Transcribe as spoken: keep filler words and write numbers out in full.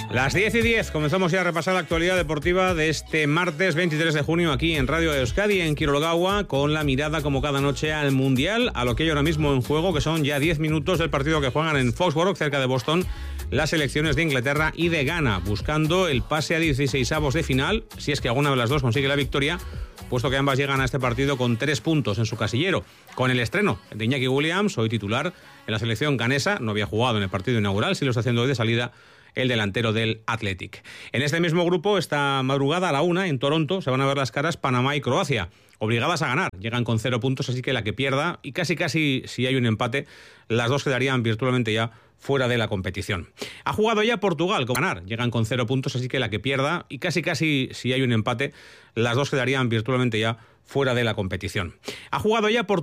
Las diez y diez, comenzamos ya a repasar la actualidad deportiva de este martes veintitrés de junio aquí en Radio Euskadi, en Kirolgawa, con la mirada como cada noche al Mundial, a lo que hay ahora mismo en juego, que son ya diez minutos del partido que juegan en Foxborough, cerca de Boston, las selecciones de Inglaterra y de Ghana, buscando el pase a dieciseisavos de final, si es que alguna de las dos consigue la victoria, puesto que ambas llegan a este partido con tres puntos en su casillero, con el estreno de Iñaki Williams, hoy titular en la selección ganesa. No había jugado en el partido inaugural, sí lo está haciendo hoy de salida el delantero del Athletic. En este mismo grupo, esta madrugada a la una, en Toronto, se van a ver las caras Panamá y Croacia, obligadas a ganar. Llegan con cero puntos, así que la que pierda, y casi casi si hay un empate, las dos quedarían virtualmente ya fuera de la competición. Ha jugado ya Portugal con ganar, llegan con cero puntos, así que la que pierda, y casi casi si hay un empate, las dos quedarían virtualmente ya fuera de la competición. Ha jugado ya Portugal